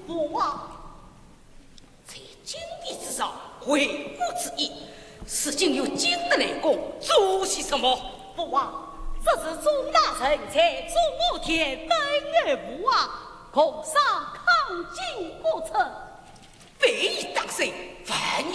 父王， 在今日之上，回国之意，是竟有金的内功，做些什么？ 父王，这是钟大人在中我天登月父王，共赏抗金过程。 非议当谁，万